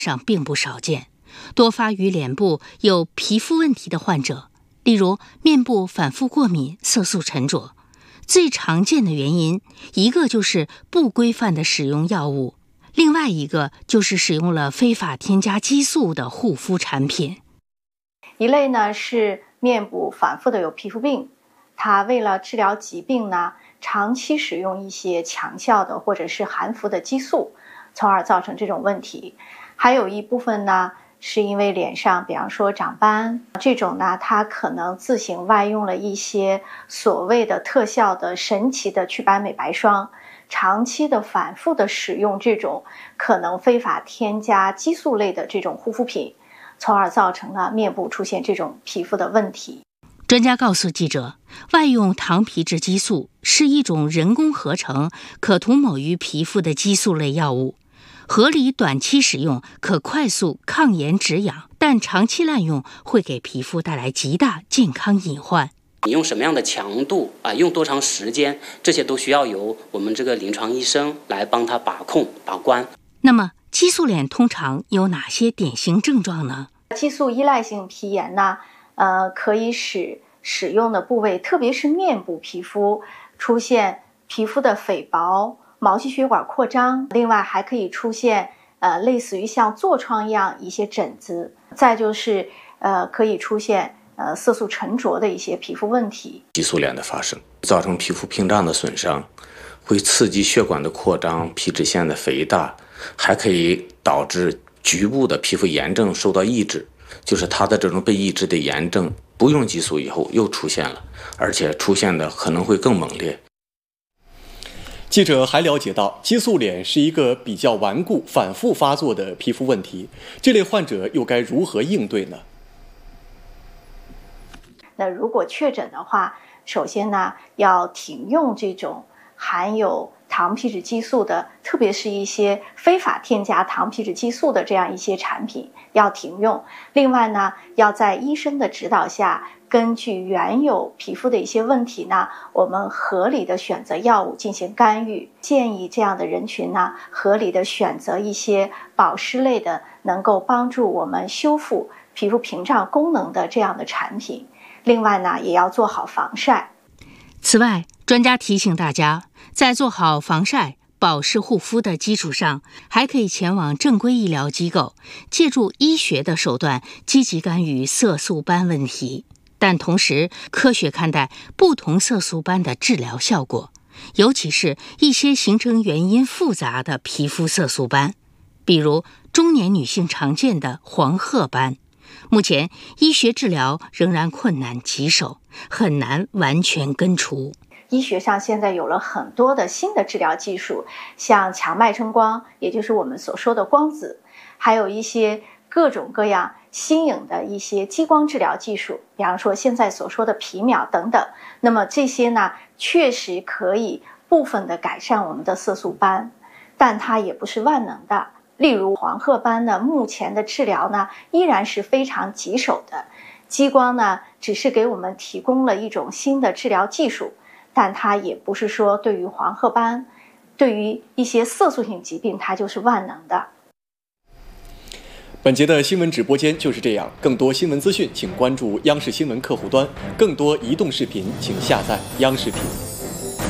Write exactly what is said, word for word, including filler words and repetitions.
上并不少见，多发于脸部有皮肤问题的患者，例如面部反复过敏、色素沉着。最常见的原因，一个就是不规范的使用药物，另外一个就是使用了非法添加激素的护肤产品。 一类呢是面部反复的有皮肤病，他为了治疗疾病呢，长期使用一些强效的或者是含氟的激素，从而造成这种问题。还有一部分呢，是因为脸上比方说长斑，这种呢，它可能自行外用了一些所谓的特效的神奇的祛斑美白霜，长期的反复的使用这种可能非法添加激素类的这种护肤品，从而造成了面部出现这种皮肤的问题。 专家告诉记者，外用糖皮质激素是一种人工合成可涂抹于皮肤的激素类药物，合理短期使用可快速抗炎止痒，但长期滥用会给皮肤带来极大健康隐患。 你用什么样的强度啊？用多长时间？这些都需要由我们这个临床医生来帮他把控把关。 那么激素脸通常有哪些典型症状呢？ 激素依赖性皮炎呢，呃，可以使使用的部位，特别是面部皮肤出现皮肤的肥薄、毛细血管扩张，另外还可以出现呃类似于像痤疮一样一些疹子，再就是呃可以出现呃色素沉着的一些皮肤问题。 激素脸的发生造成皮肤屏障的损伤，会刺激血管的扩张、皮脂腺的肥大，还可以导致局部的皮肤炎症受到抑制，就是它的这种被抑制的炎症不用激素以后又出现了，而且出现的可能会更猛烈。 记者还了解到，激素脸是一个比较顽固、反复发作的皮肤问题，这类患者又该如何应对呢？ 那如果确诊的话，首先呢要停用这种含有糖皮质激素的，特别是一些非法添加糖皮质激素的这样一些产品要停用。另外呢，要在医生的指导下，根据原有皮肤的一些问题呢，我们合理的选择药物进行干预。建议这样的人群呢，合理的选择一些保湿类的，能够帮助我们修复皮肤屏障功能的这样的产品。另外呢，也要做好防晒。 此外，专家提醒大家，在做好防晒、保湿护肤的基础上，还可以前往正规医疗机构，借助医学的手段积极干预色素斑问题，但同时科学看待不同色素斑的治疗效果，尤其是一些形成原因复杂的皮肤色素斑，比如中年女性常见的黄褐斑。目前医学治疗仍然困难棘手，很难完全根除。 医学上现在有了很多的新的治疗技术，像强脉冲光，也就是我们所说的光子，还有一些各种各样新颖的一些激光治疗技术，比方说现在所说的皮秒等等。那么这些呢，确实可以部分的改善我们的色素斑，但它也不是万能的。例如黄褐斑呢，目前的治疗呢依然是非常棘手的。激光呢，只是给我们提供了一种新的治疗技术，但它也不是说对于黄褐斑，对于一些色素性疾病，它就是万能的。 本节的新闻直播间就是这样，更多新闻资讯请关注央视新闻客户端，更多移动视频请下载央视频。